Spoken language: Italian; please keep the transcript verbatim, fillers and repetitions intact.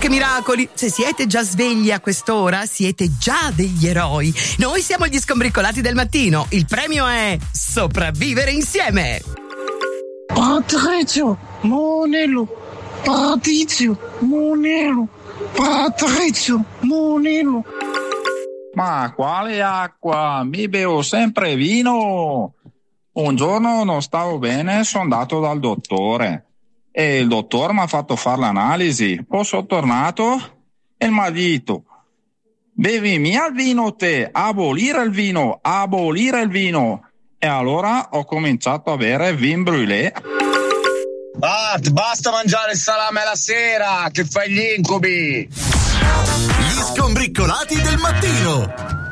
che miracoli! Se siete già svegli a quest'ora, siete già degli eroi. Noi siamo gli Scombriccolati del mattino. Il premio è sopravvivere insieme. Patrizio, Monello, Patrizio, Monello, Patrizio, Monello. Ma quale acqua? Mi bevo sempre vino. Un giorno non stavo bene, sono andato dal dottore e il dottore mi ha fatto fare l'analisi. Poi sono tornato e mi ha detto: bevi mia il vino te, abolire il vino, abolire il vino. E allora ho cominciato a bere vin brûlé. Bart, basta mangiare il salame alla sera, che fai gli incubi. Gli Scombriccolati del mattino.